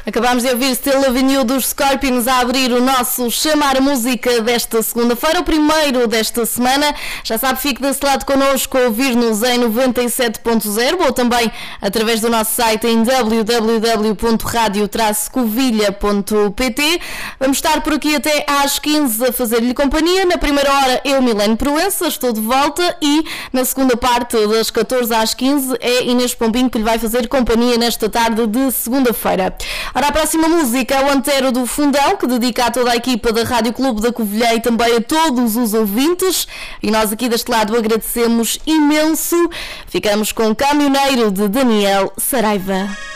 Acabámos de ouvir Still Avenue dos Scorpions a abrir o nosso Chamar Música desta segunda-feira, o primeiro desta semana. Já sabe, fique desse lado connosco a ouvir-nos em 97.0 ou também através do nosso site em www.radio-covilha.pt. Vamos estar por aqui até às 15 a fazer-lhe companhia. Na primeira hora eu, Milene Proença, estou de volta e na segunda parte das 14 às 15 é Inês Pombinho que lhe vai fazer companhia nesta tarde de segunda-feira. Ora, a próxima música é o Antero do Fundão, que dedica a toda a equipa da Rádio Clube da Covilhã e também a todos os ouvintes. E nós aqui deste lado agradecemos imenso. Ficamos com o Caminhoneiro de Daniel Saraiva.